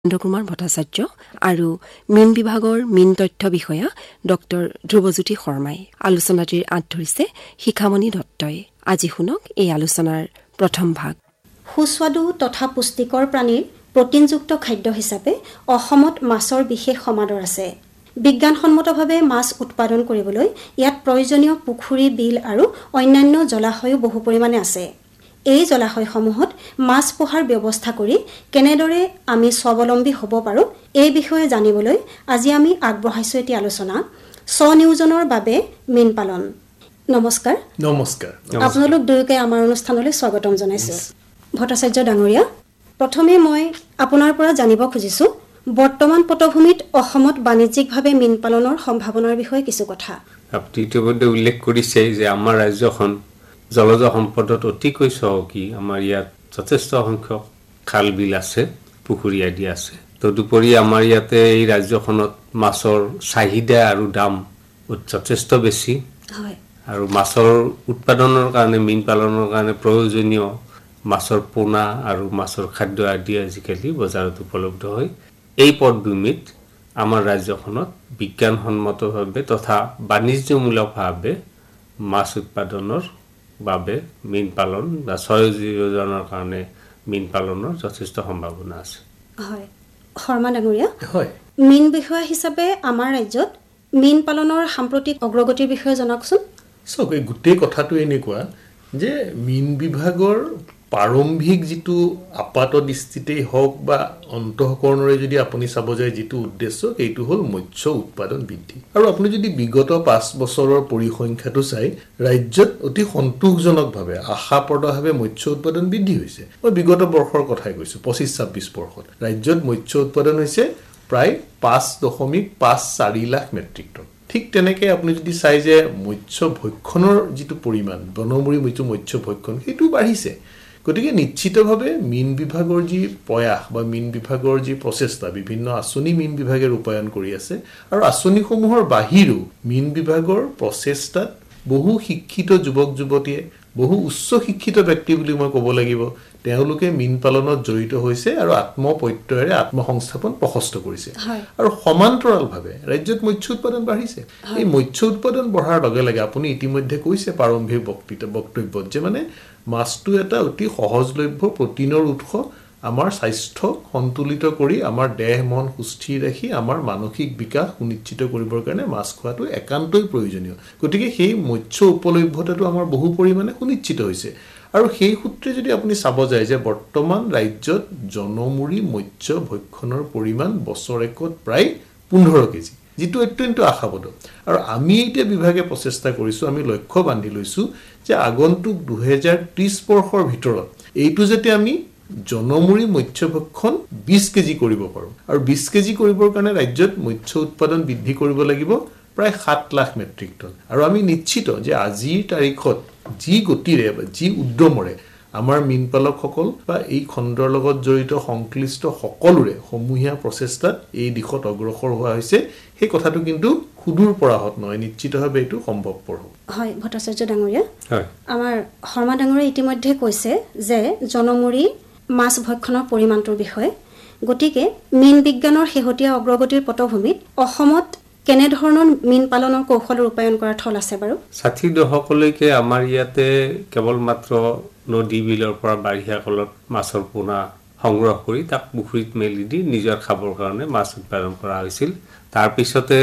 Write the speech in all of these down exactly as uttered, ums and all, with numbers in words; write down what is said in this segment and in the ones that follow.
কুমাৰ ভট্টাচাৰ্য আৰু মীন বিভাগৰ মীন তথ্য বিষয়া ডক্টৰ ধ্ৰুৱজ্যোতি শৰ্মাই। আলোচনাটিৰ আঁত ধৰিছে শিখামণি দত্তই। আজি শুনক এই আলোচনাৰ প্ৰথম ভাগ। সুস্বাদু তথা পুষ্টিকৰ প্ৰাণীৰ প্ৰটিনযুক্ত খাদ্য হিচাপে অসমত মাছৰ বিশেষ সমাদৰ আছে। বিজ্ঞানসন্মতভাৱে মাছ উৎপাদন কৰিবলৈ ইয়াত প্ৰয়োজনীয় পুখুৰী, বিল আৰু অন্যান্য জলাশয়ো বহু পৰিমাণে আছে। এই জলাশয়সমূহত মাছ পোহাৰ ব্যৱস্থা কৰি কেনেদৰে আমি স্বাৱলম্বী হ'ব পাৰোঁ এই বিষয়ে জানিবলৈ আজি আমি আগবঢ়াইছোঁ এটি আলোচনা, স্বনিয়োজনৰ বাবে মীন পালন। নমস্কাৰ। নমস্কাৰ। আপোনালোক দুয়োকে আমাৰ অনুষ্ঠানলৈ স্বাগতম জনাইছোঁ। ভট্টাচাৰ্য ডাঙৰীয়া, প্ৰথমে মই আপোনাৰ পৰা জানিব খুজিছোঁ বৰ্তমান পটভূমিত অসমত বাণিজ্যিকভাৱে মীন পালনৰ সম্ভাৱনাৰ বিষয়ে কিছু কথা। আপুনি ইতিমধ্যে উল্লেখ কৰিছে যে আমাৰ ৰাজ্যখন জলজ সম্পদত অতিকৈ চহকী। আমাৰ ইয়াত যথেষ্ট সংখ্যক খাল বিল আছে, পুখুৰী আদি আছে। তদুপৰি আমাৰ ইয়াতে এই ৰাজ্যখনত মাছৰ চাহিদা আৰু দাম যথেষ্ট বেছি। হয়। আৰু মাছৰ উৎপাদনৰ কাৰণে, মীন পালনৰ কাৰণে প্ৰয়োজনীয় মাছৰ পোনা আৰু মাছৰ খাদ্য আদি আজিকালি বজাৰত উপলব্ধ হয়। এই পটভূমিত আমাৰ ৰাজ্যখনত বিজ্ঞানসন্মতভাৱে তথা বাণিজ্যমূলকভাৱে মাছ উৎপাদনৰ বাবে মীন পালন বা স্বনিয়োজনৰ কাৰণে মীন পালনৰ যথেষ্ট সম্ভাৱনা আছে। হয়। শৰ্মা ডাঙৰীয়া, হয়, মীন বিষয়া হিচাপে আমাৰ ৰাজ্যত মীন পালনৰ সাম্প্ৰতিক অগ্ৰগতিৰ বিষয়ে জনাওকচোন। চাওক, এই গোটেই কথাটো এনেকুৱা যে মীন বিভাগৰ প্ৰাৰম্ভিক যিটো আপাত দৃষ্টিতেই হওক বা অন্তঃকৰণৰে যদি আপুনি চাব যায় যিটো উদ্দেশ্য, সেইটো হ'ল মৎস্য উৎপাদন বৃদ্ধি। আৰু আপুনি যদি বিগত পাঁচ বছৰৰ পৰিসংখ্যাটো চাই, ৰাজ্যত অতি সন্তোষজনকভাৱে আশাপ্ৰদভাৱে মৎস্য উৎপাদন বৃদ্ধি হৈছে। মই বিগত বৰ্ষৰ কথাই কৈছোঁ, পঁচিছ ছাব্বিছ বৰ্ষত ৰাজ্যত মৎস্য উৎপাদন হৈছে প্ৰায় পাঁচ দশমিক পাঁচ চাৰি লাখ মেট্ৰিক টন। ঠিক তেনেকৈ আপুনি যদি চাই যে মৎস্য ভক্ষণৰ যিটো পৰিমাণ, বনমূৰি মৎস্য মৎস্য ভক্ষণ, সেইটো বাঢ়িছে। গতিকে নিশ্চিতভাৱে মীন বিভাগৰ যি প্ৰয়াস বা মীন বিভাগৰ যি প্ৰচেষ্টা, বিভিন্ন আঁচনি মীন বিভাগে ৰূপায়ণ কৰি আছে। আৰু আঁচনিসমূহৰ বাহিৰেও মীন বিভাগৰ প্ৰচেষ্টাত বহু শিক্ষিত যুৱক যুৱতীয়ে, বহু উচ্চ শিক্ষিত ব্যক্তি বুলি মই ক'ব লাগিব, তেওঁলোকে মীন পালনত জড়িত হৈছে আৰু আত্মপ্ৰত্যয়েৰে আত্মসংস্থাপন প্ৰশস্ত কৰিছে। আৰু সমান্তৰালভাৱে ৰাজ্যত মৎস্য উৎপাদন বাঢ়িছে। এই মৎস্য উৎপাদন বঢ়াৰ লগে লগে আপুনি ইতিমধ্যে কৈছে প্ৰাৰম্ভিক বক্তব্যত যে মানে মাছটো এটা অতি সহজলভ্য প্ৰটিনৰ উৎস। আমাৰ স্বাস্থ্য সন্তুলিত কৰি আমাৰ দেহ মন সুস্থিৰ ৰাখি আমাৰ মানসিক বিকাশ সুনিশ্চিত কৰিবৰ কাৰণে মাছ খোৱাটো একান্তই প্ৰয়োজনীয়। গতিকে সেই মৎস্য উপলভ্যতাটো আমাৰ বহু পৰিমাণে সুনিশ্চিত হৈছে। আৰু সেই সূত্ৰে যদি আপুনি চাব যায় যে বৰ্তমান ৰাজ্যত জনমূৰি মৎস্য ভক্ষণৰ পৰিমাণ বছৰেকত প্ৰায় পোন্ধৰ কেজি, যিটো অত্যন্ত আশাপ্ৰদ। আৰু আমি এতিয়া বিভাগে প্ৰচেষ্টা কৰিছোঁ, আমি লক্ষ্য বান্ধি লৈছোঁ যে আগন্তুক দুহেজাৰ ত্ৰিছ বৰ্ষৰ ভিতৰত এইটো যাতে আমি জনমূৰি মৎস্য ভক্ষণ বিছ কেজি কৰিব পাৰোঁ। আৰু বিছ কেজি কৰিবৰ কাৰণে ৰাজ্যত মৎস্য উৎপাদন বৃদ্ধি কৰিব লাগিব প্ৰায় সাত লাখ মেট্ৰিক টন। আৰু আমি নিশ্চিত যে আজিৰ তাৰিখত যি গতিৰে বা যি উদ্যমৰে আমাৰ মীন পালকসকল বা এই খণ্ডৰ লগত জড়িত সংশ্লিষ্ট সকলোৰে সমূহীয়া প্ৰচেষ্টাত এই দিশত অগ্ৰসৰ হোৱা হৈছে, সেই কথাটো কিন্তু সুদূৰ পৰাহত নহয়, নিশ্চিতভাৱে এইটো সম্ভৱপৰ হ'ব। হয় ভট্টাচাৰ্য ডাঙৰীয়া, হয়, আমাৰ শৰ্মা ডাঙৰীয়া ইতিমধ্যে কৈছে যে জনমূৰি মাছ ভক্ষণৰ পৰিমাণটোৰ বিষয়ে। গতিকে মীন বিজ্ঞানৰ শেহতীয়া অগ্ৰগতিৰ পটভূমিত অসমত কেনেধৰণৰ মীন পালনৰ কৌশল ৰূপায়ণ কৰাৰ থল আছে বাৰু? ষাঠি দশকলৈকে আমাৰ ইয়াতে কেৱল মাত্ৰ নদী বিলৰ পৰা বাৰিষা কালত মাছৰ পোনা সংগ্ৰহ কৰি তাক পুখুৰীত মেলি দি নিজৰ খাবৰ কাৰণে মাছ উৎপাদন কৰা হৈছিল। তাৰপিছতে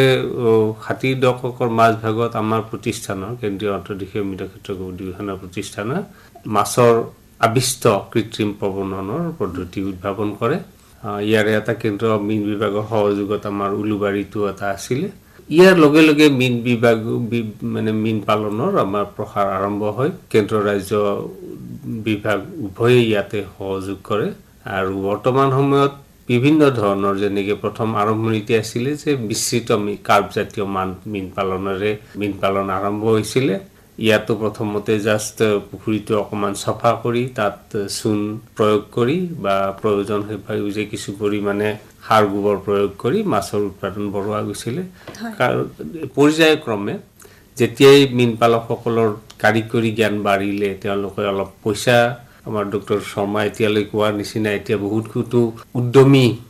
ষাঠি দশকৰ মাজভাগত আমাৰ প্ৰতিষ্ঠানৰ কেন্দ্ৰীয় অন্তৰ্দেশীয় মীনক্ষেত্ৰ গৱেষণা প্ৰতিষ্ঠানে মাছৰ আবিষ্ট কৃত্ৰিম প্ৰবননৰ পদ্ধতি উদ্ভাৱন কৰে। ইয়াৰে এটা কেন্দ্ৰ মীন বিভাগৰ সহযোগত আমাৰ উলুবাৰীতো এটা আছিলে। ইয়াৰ লগে লগে মীন বিভাগ মানে মীন পালনৰ আমাৰ প্ৰসাৰ আৰম্ভ হয়। কেন্দ্ৰ ৰাজ্য বিভাগ উভয়ে ইয়াতে সহযোগ কৰে। আৰু বৰ্তমান সময়ত বিভিন্ন ধৰণৰ, যেনেকৈ প্ৰথম আৰম্ভণিতে আছিলে যে বিস্তৃত কাৰ্পজাতীয় মান মীন পালনেৰে মীন পালন আৰম্ভ হৈছিলে। ইয়াতো প্ৰথমতে জাষ্ট পুখুৰীটো অকণমান চফা কৰি তাত চূণ প্ৰয়োগ কৰি বা প্ৰয়োজন হৈ কিছু পৰিমাণে সাৰ গোবৰ প্ৰয়োগ কৰি মাছৰ উৎপাদন বঢ়োৱা গৈছিলে। পৰ্যায়ক্ৰমে যেতিয়াই মীন পালকসকলৰ কাৰিকৰী জ্ঞান বাঢ়িলে, তেওঁলোকে অলপ পইচা, আমাৰ ডক্টৰ শৰ্মা এতিয়ালৈ কোৱাৰ নিচিনা এতিয়া বহুতো উদ্যমী